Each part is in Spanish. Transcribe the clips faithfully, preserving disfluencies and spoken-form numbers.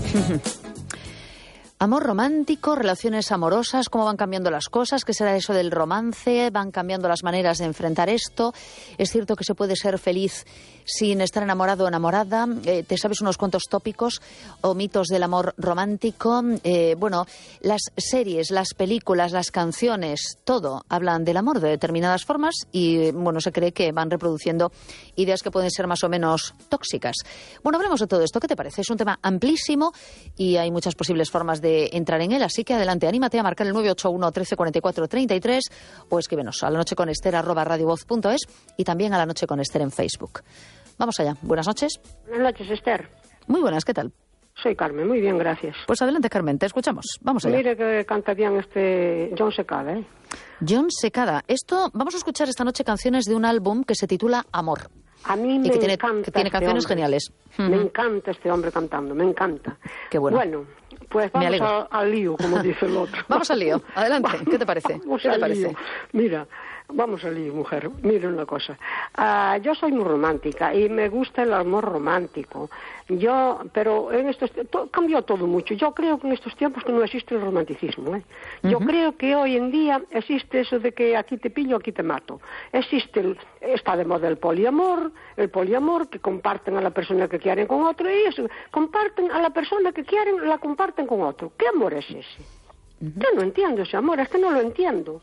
Amor romántico, relaciones amorosas, cómo van cambiando las cosas, qué será eso del romance, van cambiando las maneras de enfrentar esto. Es cierto que se puede ser feliz sin estar enamorado o enamorada. Eh, ¿Te sabes unos cuantos tópicos o mitos del amor romántico? Eh, bueno, las series, las películas, las canciones, todo hablan del amor de determinadas formas y, bueno, se cree que van reproduciendo ideas que pueden ser más o menos tóxicas. Bueno, hablemos de todo esto. ¿Qué te parece? Es un tema amplísimo y hay muchas posibles formas de de entrar en él, así que adelante, anímate a marcar el nueve ocho uno, trece, cuarenta y cuatro, treinta y tres o escríbenos a la noche con Ester arroba radiovoz punto es y también a la noche con Ester en Facebook. Vamos allá. Buenas noches. Buenas noches, Ester. Muy buenas, ¿qué tal? Soy Carmen, muy bien, gracias. Pues adelante, Carmen, te escuchamos. Vamos allá. Mire que canta bien este Jon Secada, ¿eh? Jon Secada. Esto, vamos a escuchar esta noche canciones de un álbum que se titula Amor. A mí me y que tiene, encanta que tiene este canciones hombre. geniales. Me uh-huh. encanta este hombre cantando, me encanta. Qué bueno. Bueno, pues vamos a, al lío, como dice el otro. Vamos al lío, adelante. ¿Qué te parece? Vamos ¿Qué te al parece? Lío. Mira, vamos al lío, mujer. Mira una cosa. Uh, yo soy muy romántica y me gusta el amor romántico. Yo, pero en estos to, cambió todo mucho. Yo creo que en estos tiempos que no existe el romanticismo, ¿eh? Yo uh-huh. creo que hoy en día existe eso de que aquí te pillo, aquí te mato. Existe, el, está de moda el poliamor, el poliamor que comparten a la persona que quieren con otro y eso, comparten a la persona que quieren, la comparten con otro. ¿Qué amor es ese? Uh-huh. Yo no entiendo ese amor, es que no lo entiendo.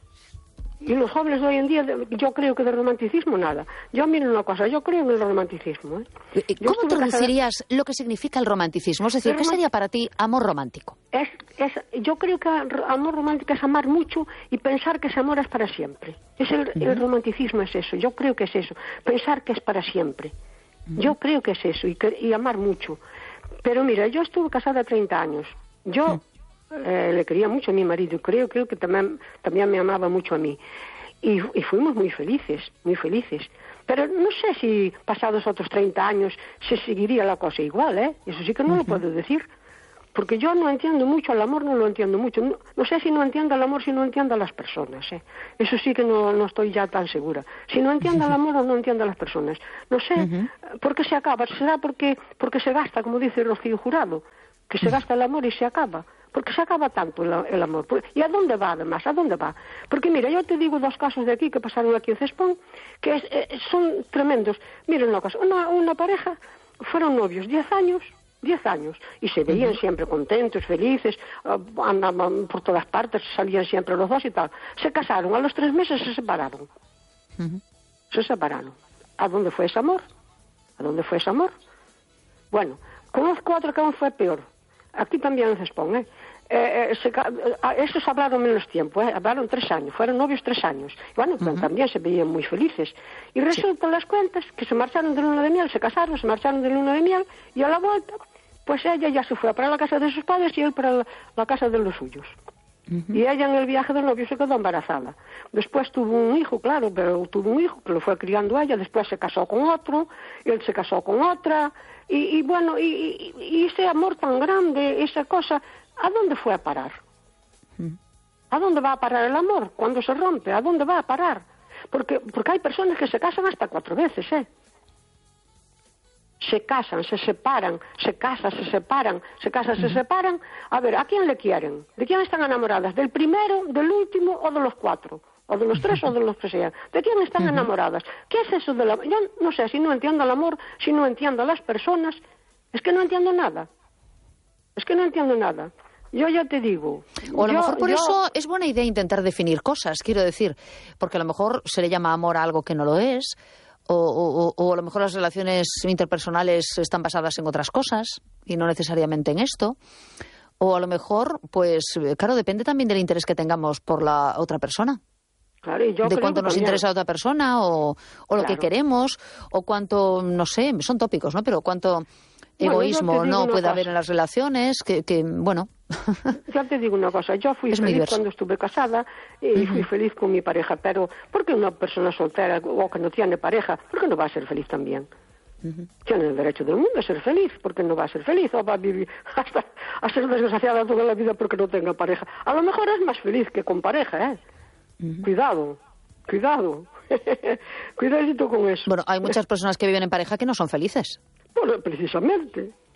Y los jóvenes de hoy en día, yo creo que de romanticismo nada. Yo, miren una cosa, yo creo en el romanticismo, ¿eh? ¿Cómo traducirías casada... lo que significa el romanticismo? Es decir, ¿qué sería para ti amor romántico? Es, es, yo creo que amor romántico es amar mucho y pensar que ese amor es para siempre. Es el, uh-huh. el romanticismo es eso, yo creo que es eso, pensar que es para siempre. Uh-huh. Yo creo que es eso, y, que, y amar mucho. Pero mira, yo estuve casada treinta años. Yo... Uh-huh. Eh, le quería mucho a mi marido, creo, creo que también, también me amaba mucho a mí. Y, y fuimos muy felices, muy felices. Pero no sé si pasados otros treinta años se seguiría la cosa igual, ¿eh? Eso sí que no uh-huh. lo puedo decir. Porque yo no entiendo mucho el amor, no lo entiendo mucho. No, no sé si no entiendo el amor, si no entiendo a las personas, ¿eh? Eso sí que no, no estoy ya tan segura. Si no entiendo el amor o no entiendo a las personas. No sé uh-huh. por qué se acaba. ¿Será porque, porque se gasta, como dice Rocío Jurado? Que se gasta el amor y se acaba. Porque se acaba tanto el, el amor. ¿Y a dónde va, además? ¿A dónde va? Porque, mira, yo te digo dos casos de aquí que pasaron aquí en Cespón, que es, eh, son tremendos. Mira una cosa, una, una pareja, fueron novios diez años, diez años, y se veían uh-huh. siempre contentos, felices, uh, andaban por todas partes, salían siempre los dos y tal. Se casaron, a los tres meses se separaron. Uh-huh. Se separaron. ¿A dónde fue ese amor? ¿A dónde fue ese amor? Bueno, conozco otro que aún fue peor. Aquí también en Cespón, ¿eh? eh, eh se, eh, esos hablaron menos tiempo, ¿eh? Hablaron tres años, fueron novios tres años. Y bueno, uh-huh. también se veían muy felices. Y resultan sí. las cuentas que se marcharon de luna de miel, se casaron, se marcharon de luna de miel, y a la vuelta, pues ella ya se fue para la casa de sus padres y él para la, la casa de los suyos. Uh-huh. Y ella en el viaje del novio se quedó embarazada. Después tuvo un hijo, claro, pero tuvo un hijo que lo fue criando ella, después se casó con otro, y él se casó con otra, y, y bueno, y, y, y ese amor tan grande, esa cosa, ¿a dónde fue a parar? Uh-huh. ¿A dónde va a parar el amor cuando se rompe? ¿A dónde va a parar? Porque, porque hay personas que se casan hasta cuatro veces, ¿eh? Se casan, se separan, se casan, se separan, se casan, uh-huh. se separan. A ver, ¿a quién le quieren? ¿De quién están enamoradas? ¿Del primero, del último o de los cuatro? ¿O de los tres o de los que sean? ¿De quién están uh-huh. enamoradas? ¿Qué es eso del amor? Yo no sé, si no entiendo el amor, si no entiendo a las personas, es que no entiendo nada. Es que no entiendo nada. Yo ya te digo. O a lo yo, mejor por yo... eso es buena idea intentar definir cosas, quiero decir, porque a lo mejor se le llama amor a algo que no lo es. O, o, o a lo mejor las relaciones interpersonales están basadas en otras cosas y no necesariamente en esto. O a lo mejor, pues, claro, depende también del interés que tengamos por la otra persona. Claro, y yo de cuánto nos también. interesa a otra persona o, o claro. lo que queremos o cuánto, no sé, son tópicos, ¿no? Pero cuánto bueno, egoísmo no puede cosa. haber en las relaciones, que, que bueno... Ya te digo una cosa, yo fui es feliz cuando estuve casada y uh-huh. fui feliz con mi pareja, pero ¿por qué una persona soltera o que no tiene pareja, por qué no va a ser feliz también? Uh-huh. Tiene el derecho del mundo a ser feliz, ¿por qué no va a ser feliz? O va a vivir hasta a ser desgraciada toda la vida porque no tenga pareja. A lo mejor es más feliz que con pareja, ¿eh? Uh-huh. Cuidado, cuidado. Cuidadito con eso. Bueno, hay muchas personas que viven en pareja que no son felices. Bueno, precisamente.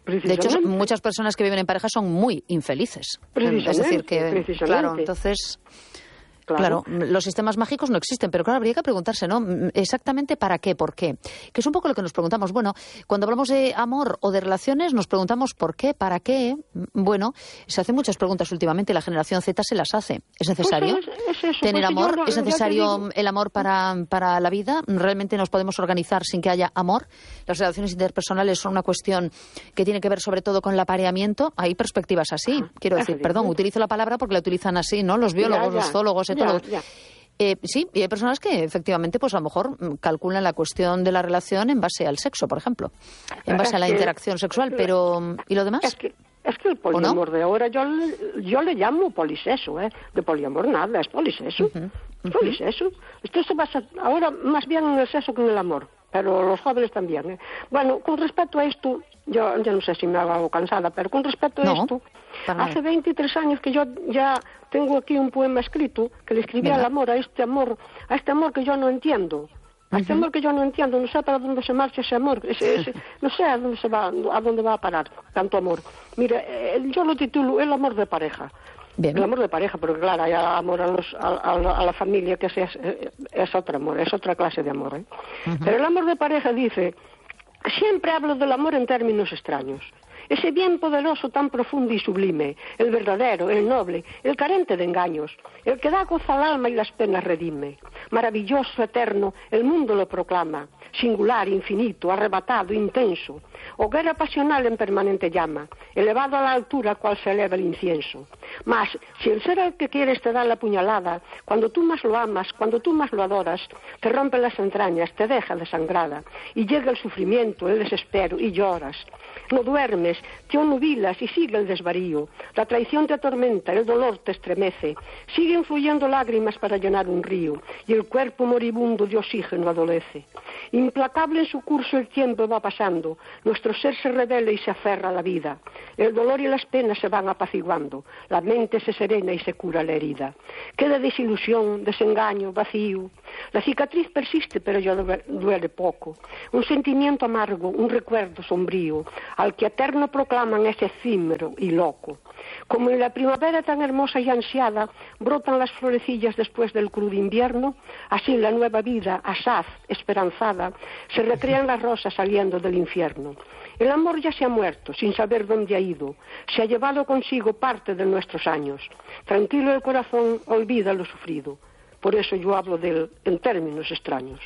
De hecho, muchas personas que viven en pareja son muy infelices. Es decir, que, claro, entonces... Claro. claro, los sistemas mágicos no existen, pero claro, habría que preguntarse, ¿no? Exactamente para qué, por qué. Que es un poco lo que nos preguntamos. Bueno, cuando hablamos de amor o de relaciones, nos preguntamos por qué, para qué. Bueno, se hacen muchas preguntas últimamente, la generación Z se las hace. ¿Es necesario pues es, es eso, tener pues amor? yo, ¿Es necesario el amor para, para la vida? ¿Realmente nos podemos organizar sin que haya amor? Las relaciones interpersonales son una cuestión que tiene que ver sobre todo con el apareamiento. Hay perspectivas así. Quiero decir, perdón, utilizo la palabra porque la utilizan así, ¿no? Los biólogos, ya, ya. los zoólogos, Ya, ya. Eh, sí, y hay personas que efectivamente, pues a lo mejor calculan la cuestión de la relación en base al sexo, por ejemplo, en base es a la que, interacción sexual, pero ¿y lo demás? Es que, es que el poliamor no? de ahora yo, yo le llamo poliseso, ¿eh? De poliamor nada, es poliseso. Uh-huh. Uh-huh. Poliseso. Esto se basa ahora más bien en el sexo que en el amor, pero los jóvenes también, ¿eh? Bueno, con respecto a esto, yo ya no sé si me hago cansada, pero con respecto a no, esto, hace veintitrés años que yo ya tengo aquí un poema escrito que le escribí al amor, a este amor, a este amor que yo no entiendo, a este uh-huh. amor que yo no entiendo, no sé para dónde se marcha ese amor, ese, ese, no sé a dónde se va, a dónde va a parar tanto amor. Mira, eh, yo lo titulo El amor de pareja. Bien. El amor de pareja, porque claro, hay amor a, los, a, a, a la familia, que es, es, es otro amor, es otra clase de amor, ¿eh? Uh-huh. Pero el amor de pareja dice, siempre hablo del amor en términos extraños. Ese bien poderoso, tan profundo y sublime, el verdadero, el noble, el carente de engaños, el que da gozo al alma y las penas redime. Maravilloso, eterno, el mundo lo proclama, singular, infinito, arrebatado, intenso, hoguera pasional en permanente llama, elevado a la altura cual se eleva el incienso. Mas, si el ser al que quieres te da la puñalada, cuando tú más lo amas, cuando tú más lo adoras, te rompe las entrañas, te deja desangrada, y llega el sufrimiento, el desespero, y lloras. No duermes, te onubilas y sigue el desvarío. La traición te atormenta, el dolor te estremece. Siguen fluyendo lágrimas para llenar un río, y el cuerpo moribundo de oxígeno adolece. Implacable en su curso el tiempo va pasando, nuestro ser se revela y se aferra a la vida. El dolor y las penas se van apaciguando, la mente se serena y se cura la herida. Queda desilusión, desengaño, vacío. La cicatriz persiste, pero ya duele poco. Un sentimiento amargo, un recuerdo sombrío, al que eterno proclaman es efímero y loco. Como en la primavera tan hermosa y ansiada brotan las florecillas después del crudo invierno, así en la nueva vida, asaz, esperanzada, se recrean las rosas saliendo del infierno. El amor ya se ha muerto, sin saber dónde ha ido, se ha llevado consigo parte de nuestros años. Tranquilo el corazón, olvida lo sufrido. Por eso yo hablo de él en términos extraños.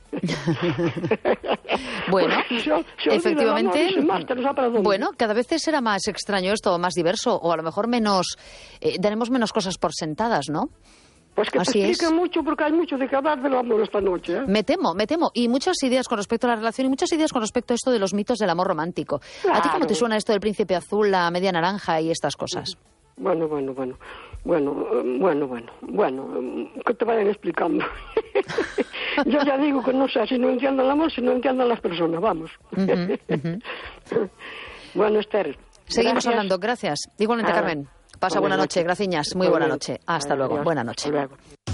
Bueno, se, se efectivamente, amor, bueno, cada vez será más extraño esto, más diverso, o a lo mejor menos, eh, daremos menos cosas por sentadas, ¿no? Pues que Así te explique es. mucho, porque hay mucho de que hablar del amor esta noche, ¿eh? Me temo, me temo. Y muchas ideas con respecto a la relación y muchas ideas con respecto a esto de los mitos del amor romántico. Claro. ¿A ti cómo te suena esto del príncipe azul, la media naranja y estas cosas? Bueno, bueno, bueno, bueno, bueno, bueno, bueno, que te vayan explicando. Yo ya digo que no sé si no entiendo el amor, si no entiendo a las personas, vamos. Uh-huh, uh-huh. Bueno, Esther. Seguimos gracias. hablando, gracias. Igualmente, ah, Carmen. Pasa buena noche, gracias. Muy buena noche. Hasta luego, buena noche. Hasta luego.